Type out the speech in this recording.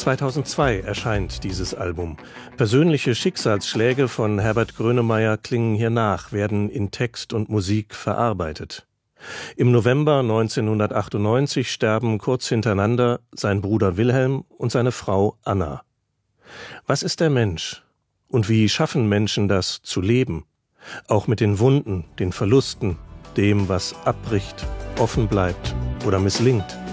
2002 erscheint dieses Album. Persönliche Schicksalsschläge von Herbert Grönemeyer klingen hier nach, werden in Text und Musik verarbeitet. Im November 1998 sterben kurz hintereinander sein Bruder Wilhelm und seine Frau Anna. Was ist der Mensch? Und wie schaffen Menschen das, zu leben? Auch mit den Wunden, den Verlusten, dem, was abbricht, offen bleibt oder misslingt.